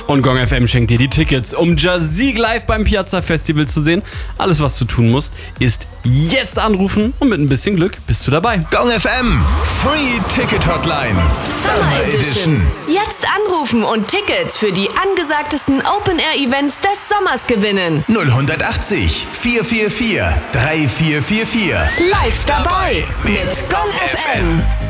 Und Gong FM schenkt dir die Tickets, um Jazik live beim Piazza Festival zu sehen. Alles, was du tun musst, ist jetzt anrufen und mit ein bisschen Glück bist du dabei. Gong FM Free Ticket Hotline Summer Edition. Jetzt anrufen und Tickets für die angesagtesten Open-Air-Events des Sommers gewinnen. 0180 444 3444. Live dabei mit Gong FM.